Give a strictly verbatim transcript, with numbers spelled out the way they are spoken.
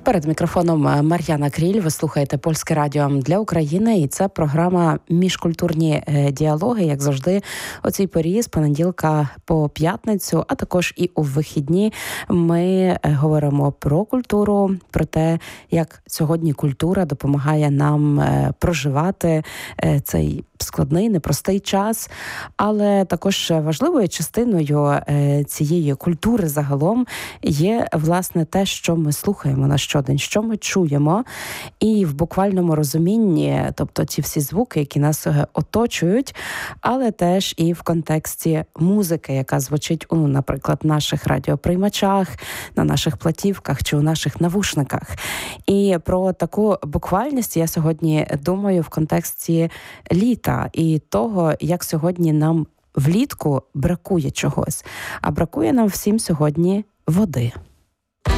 Перед мікрофоном Мар'яна Кріль. Ви слухаєте Польське радіо для України, і це програма «Міжкультурні діалоги», як завжди, о цій порі з понеділка по п'ятницю, а також і у вихідні ми говоримо про культуру, про те, як сьогодні культура допомагає нам проживати цей складний, непростий час, але також важливою частиною цієї культури загалом є, власне, те, що ми слухаємо на щодень, що ми чуємо, і в буквальному розумінні, тобто ті всі звуки, які нас оточують, але теж і в контексті музики, яка звучить у, наприклад, наших радіоприймачах, на наших платівках чи у наших навушниках. І про таку буквальність я сьогодні думаю в контексті літа і того, як сьогодні нам влітку бракує чогось. А бракує нам всім сьогодні води.